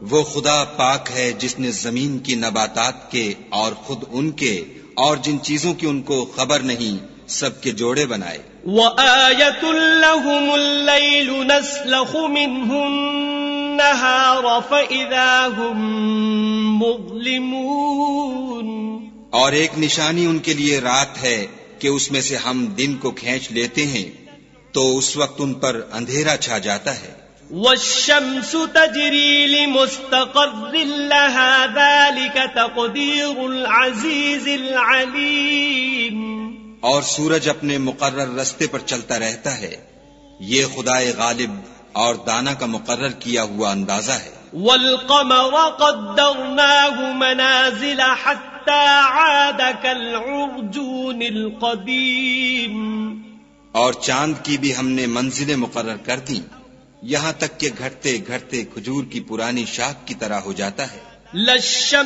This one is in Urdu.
وہ خدا پاک ہے جس نے زمین کی نباتات کے اور خود ان کے اور جن چیزوں کی ان کو خبر نہیں سب کے جوڑے بنائے. وَآيَةٌ لَهُمُ اللَّيْلُ نَسْلَخُ مِنْهُ النَّهَارَ فَإِذَا هُمْ مُظْلِمُونَ. اور ایک نشانی ان کے لیے رات ہے کہ اس میں سے ہم دن کو کھینچ لیتے ہیں تو اس وقت ان پر اندھیرا چھا جاتا ہے. وَالشَّمْسُ تَجْرِي لِمُسْتَقَرٍّ لَهَا ذَلِكَ تَقْدِيرُ الْعَزِيزِ الْعَلِيمِ. اور سورج اپنے مقرر رستے پر چلتا رہتا ہے، یہ خدائے غالب اور دانا کا مقرر کیا ہوا اندازہ ہے. وَالْقَمَرَ قَدَّرْنَاهُ مَنَازِلَ حَتَّى عَادَ كَالْعُرْجُونِ الْقَدِيمِ. اور چاند کی بھی ہم نے منزلیں مقرر کر دیں یہاں تک کہ گھٹتے گھٹتے کھجور کی پرانی شاخ کی طرح ہو جاتا ہے.